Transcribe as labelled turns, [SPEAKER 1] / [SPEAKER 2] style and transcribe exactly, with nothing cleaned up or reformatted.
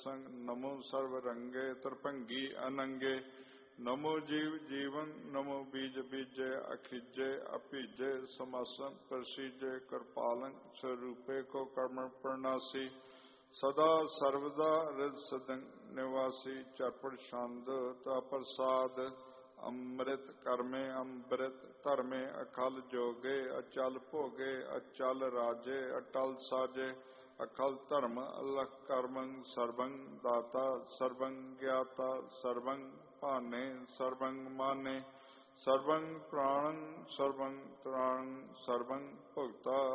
[SPEAKER 1] ਸੰਗ ਨਮੋ ਸਰਵ ਰੰਗੇ ਤਰਪੰਗੀ ਅਨੰਗੇ ਨਮੋ ਜੀਵ ਜੀਵਨ ਨਮੋ ਬੀਜ ਬੀਜੇ ਅਖਿਜੇ ਅਭੀਜੇ ਸਮਾਸਨ ਪ੍ਰਸੀਜੇ ਕਿਰਪਾਲੰ ਸਰੂਪੇ ਕੋ ਕਰਮ ਪ੍ਰਣਾਸੀ ਸਦਾ ਸਰਵਦਾ ਰਿਦ ਸਦੰ ਨਿਵਾਸੀ ਚਰਪੜ ਛੰਦ ਤਾ ਪ੍ਰਸਾਦ ਅੰਮ੍ਰਿਤ ਕਰਮੇ ਅੰਮ੍ਰਿਤ ਧਰਮੇ ਅਖਲ ਜੋਗੇ ਅਚਲ ਭੋਗੇ ਅਚਲ ਰਾਜੇ ਅਟਲ ਸਾਜੇ ਅਖਲ ਧਰਮ ਅਲਖ ਕਰਮੰ ਸਰਬੰ ਦਾਤਾ ਸਰਬੰ ਗਿਆਤਾ ਸਰਬੰ ਭਾਨੇ ਸਰਬੰ ਮਾਨੇ ਸਰਬੰ ਪ੍ਰਾਣੰ ਸਰਬੰ ਤ੍ਰਾਣੰ ਸਰਬੰ ਭੁਗਤਾ